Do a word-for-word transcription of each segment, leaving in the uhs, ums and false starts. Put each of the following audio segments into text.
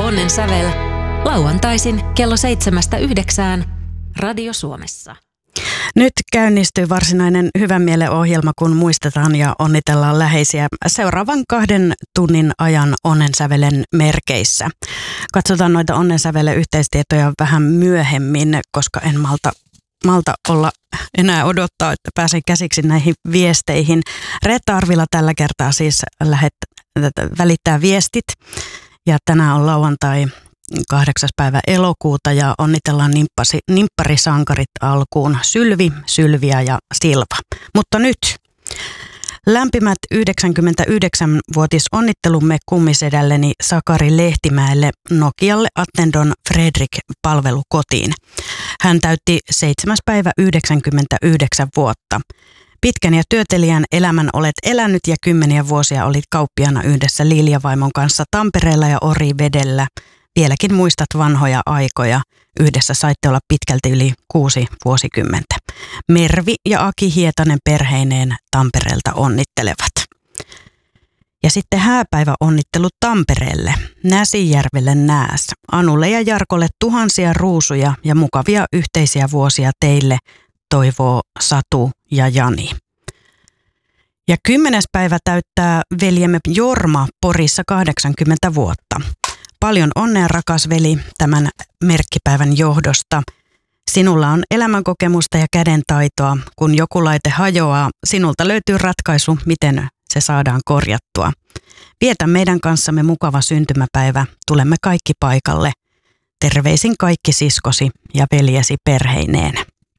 Onnen sävel lauantaisin kello seitsemästä yhdeksään Radio Suomessa. Nyt käynnistyy varsinainen hyvän mielen ohjelma, kun muistetaan ja onnitellaan läheisiä seuraavan kahden tunnin ajan onnensävelen merkeissä. Katsotaan noita onnensävelen yhteistietoja vähän myöhemmin, koska en malta, malta olla enää odottaa, että pääsen käsiksi näihin viesteihin. Reetta Arvila tällä kertaa siis lähet, välittää viestit ja tänään on lauantai kahdeksas päivä elokuuta ja onnitellaan nimppasi, nimpparisankarit alkuun Sylvi, Sylviä ja Silva. Mutta nyt lämpimät yhdeksänkymmentäyhdeksänvuotisonnittelumme kummisedälleni Sakari Lehtimäelle Nokialle Attendon Fredrik palvelukotiin. Hän täytti seitsemäs päivä yhdeksänkymmentäyhdeksän vuotta. Pitkän ja työtelijän elämän olet elänyt ja kymmeniä vuosia olit kauppiana yhdessä Liljavaimon kanssa Tampereella ja Orivedellä. Vieläkin muistat vanhoja aikoja. Yhdessä saitte olla pitkälti yli kuusi vuosikymmentä. Mervi ja Aki Hietanen perheineen Tampereelta onnittelevat. Ja sitten hääpäivä onnittelut Tampereelle, Näsijärvelle Nääs, Anulle ja Jarkolle tuhansia ruusuja ja mukavia yhteisiä vuosia teille, toivoo Satu ja Jani. Ja kymmenes päivä täyttää veljemme Jorma Porissa kahdeksankymmentä vuotta. Paljon onnea, rakas veli, tämän merkkipäivän johdosta. Sinulla on elämänkokemusta ja kädentaitoa. Kun joku laite hajoaa, sinulta löytyy ratkaisu, miten se saadaan korjattua. Vietä meidän kanssamme mukava syntymäpäivä. Tulemme kaikki paikalle. Terveisin kaikki siskosi ja veljesi perheineen.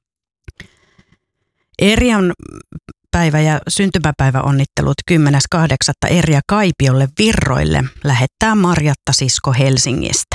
Erjan päivä- ja syntymäpäiväonnittelut kymmenes kahdeksatta Erja Kaipiolle Virroille lähettää Marjatta sisko Helsingistä.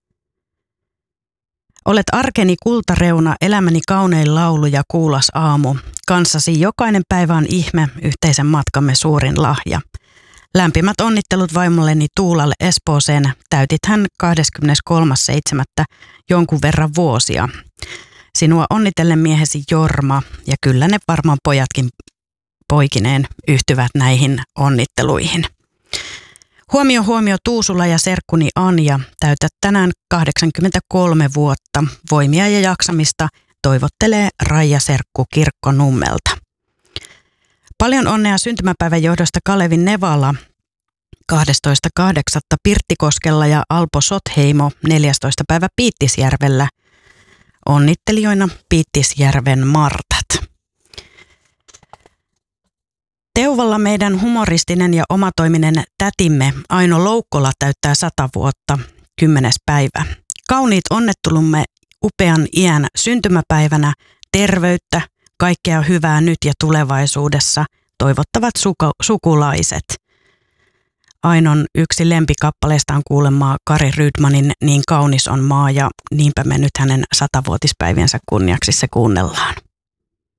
Olet arkeni kultareuna, elämäni kaunein laulu ja kuulas aamu. Kanssasi jokainen päivä on ihme, yhteisen matkamme suurin lahja. Lämpimät onnittelut vaimolleni Tuulalle Espooseen. Täytit hän kahdeskymmeneskolmas seitsemättä jonkun verran vuosia. Sinua onnitellen miehesi Jorma ja kyllä ne varmaan pojatkin poikineen yhtyvät näihin onnitteluihin. Huomio huomio Tuusula ja serkkuni Anja, täytät tänään kahdeksankymmentäkolme vuotta. Voimia ja jaksamista toivottelee Raija Serkku Kirkkonummelta. Paljon onnea syntymäpäivän johdosta Kalevi Nevala kahdestoista kahdeksatta Pirttikoskella ja Alpo Sotheimo neljästoista päivä Piittisjärvellä. Onnittelijoina Piittisjärven Martat. Teuvalla meidän humoristinen ja omatoiminen tätimme Aino Loukkola täyttää sata vuotta, kymmenes päivä. Kauniit onnettelumme upean iän syntymäpäivänä, terveyttä, kaikkea hyvää nyt ja tulevaisuudessa toivottavat suku- sukulaiset. Ainon yksi lempikappaleesta on kuulemaa Kari Rydmanin Niin kaunis on maa ja niinpä me nyt hänen satavuotispäiviensä kunniaksi se kuunnellaan.